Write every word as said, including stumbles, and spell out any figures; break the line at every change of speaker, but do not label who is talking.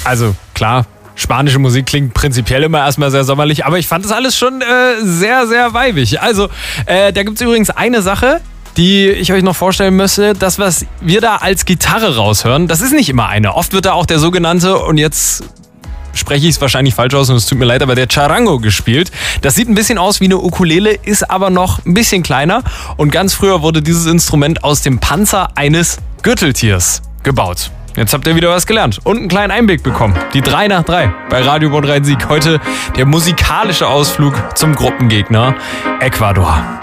Also klar, spanische Musik klingt prinzipiell immer erstmal sehr sommerlich, aber ich fand das alles schon äh, sehr, sehr weibig. Also, äh, da gibt es übrigens eine Sache, die ich euch noch vorstellen müsste. Das, was wir da als Gitarre raushören, das ist nicht immer eine. Oft wird da auch der sogenannte, und jetzt spreche ich es wahrscheinlich falsch aus und es tut mir leid, aber der Charango gespielt. Das sieht ein bisschen aus wie eine Ukulele, ist aber noch ein bisschen kleiner. Und ganz früher wurde dieses Instrument aus dem Panzer eines Gürteltiers gebaut. Jetzt habt ihr wieder was gelernt und einen kleinen Einblick bekommen. Die drei nach drei bei Radio Bonn Rhein-Sieg. Heute der musikalische Ausflug zum Gruppengegner Ecuador.